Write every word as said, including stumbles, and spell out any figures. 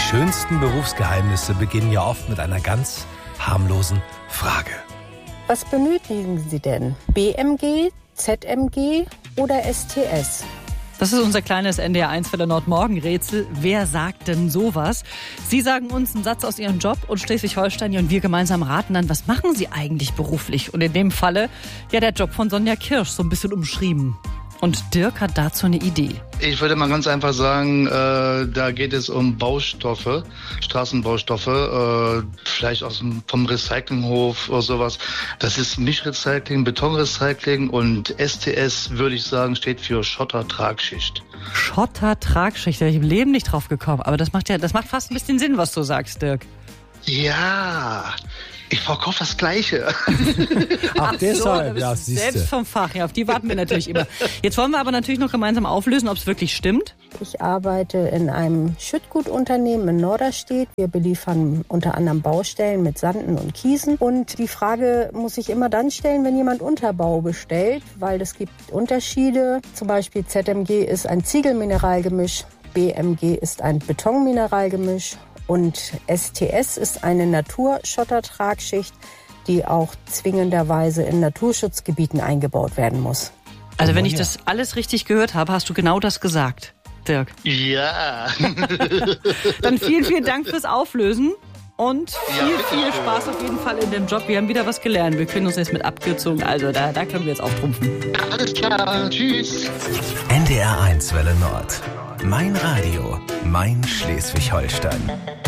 schönsten Berufsgeheimnisse beginnen ja oft mit einer ganz harmlosen Frage. Was benötigen Sie denn? B M G, Z M G oder S T S? Das ist unser kleines N D R eins Welle Nord-Morgen-Rätsel. Wer sagt denn sowas? Sie sagen uns einen Satz aus Ihrem Job und Schleswig-Holstein und wir gemeinsam raten dann, was machen Sie eigentlich beruflich? Und in dem Falle ja der Job von Sonja Kirsch, so ein bisschen umschrieben. Und Dirk hat dazu eine Idee. Ich würde mal ganz einfach sagen, äh, da geht es um Baustoffe, Straßenbaustoffe, äh, vielleicht aus dem, vom Recyclinghof oder sowas. Das ist Mischrecycling, Betonrecycling und S T S, würde ich sagen, steht für Schottertragschicht. Schottertragschicht, da wäre ich im Leben nicht drauf gekommen. Aber das macht ja, das macht fast ein bisschen Sinn, was du sagst, Dirk. Ja, ich verkaufe das Gleiche. Ach, deshalb, so, ja, siehste. siehste. Selbst vom Fach, ja, auf die warten wir natürlich immer. Jetzt wollen wir aber natürlich noch gemeinsam auflösen, ob es wirklich stimmt. Ich arbeite in einem Schüttgutunternehmen in Norderstedt. Wir beliefern unter anderem Baustellen mit Sanden und Kiesen. Und die Frage muss ich immer dann stellen, wenn jemand Unterbau bestellt, weil es gibt Unterschiede. Zum Beispiel Z M G ist ein Ziegelmineralgemisch, B M G ist ein Betonmineralgemisch. Und S T S ist eine Naturschottertragschicht, die auch zwingenderweise in Naturschutzgebieten eingebaut werden muss. Also wenn ich das alles richtig gehört habe, hast du genau das gesagt, Dirk. Ja. Dann vielen, vielen Dank fürs Auflösen und viel, Ja, viel Spaß auf jeden Fall in dem Job. Wir haben wieder was gelernt. Wir können uns jetzt mit Abkürzungen, also da, da können wir jetzt auftrumpfen. Alles klar, tschüss. N D R eins Welle Nord. Mein Radio, mein Schleswig-Holstein.